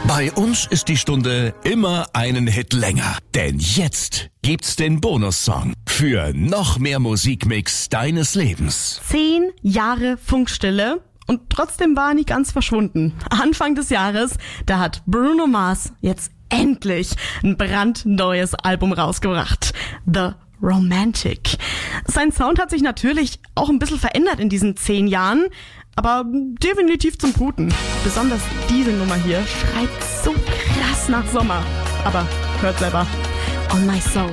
Bei uns ist die Stunde immer einen Hit länger. Denn jetzt gibt's den Bonussong für noch mehr Musikmix deines Lebens. 10 Jahre Funkstille und trotzdem war er nicht ganz verschwunden. Anfang des Jahres, da hat Bruno Mars jetzt endlich ein brandneues Album rausgebracht. The Romantic. Sein Sound hat sich natürlich auch ein bisschen verändert in diesen 10 Jahren, aber definitiv zum Guten. Besonders diese Nummer hier schreit so krass nach Sommer. Aber hört selber. On My Soul.